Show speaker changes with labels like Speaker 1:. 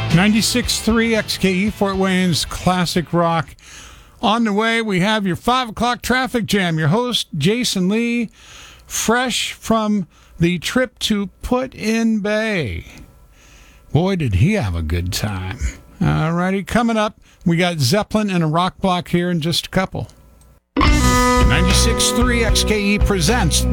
Speaker 1: 96.3 XKE Fort Wayne's Classic Rock. On the way, we have your 5 o'clock traffic jam. Your host, Jason Lee, fresh from the trip to Put-in-Bay. Boy, did he have a good time. All righty, coming up, we got Zeppelin and a rock block here in just a couple. 96.3 XKE presents